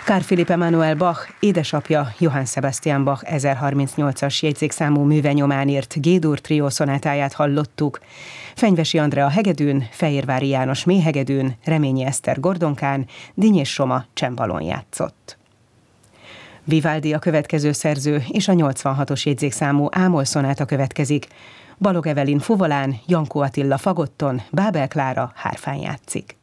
Carl Philipp Emanuel Bach édesapja Johann Sebastian Bach 1038-as jegyzékszámú műve nyomán írt G-dur trió szonátáját hallottuk. Fenyvesi Andrea hegedűn, Fehérvári János méhegedűn, Reményi Eszter gordonkán, Dinnyés Soma csembalón játszott. Vivaldi a következő szerző, és a 86-os jegyzékszámú Ámol szonáta következik. Balog Evelin fuvolán, Jankó Attila fagotton, Bábel Klára hárfán játszik.